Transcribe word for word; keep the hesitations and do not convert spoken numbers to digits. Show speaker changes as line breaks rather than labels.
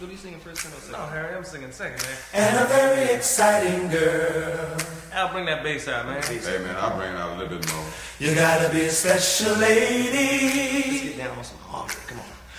What are you singing first or second?
No, Harry, I'm singing second, man.
And a very exciting girl.
I'll bring that bass out, man.
Hey, man, I'll bring it out a little bit more.
You gotta be a special lady.
Let's get down on some harmony. Come on.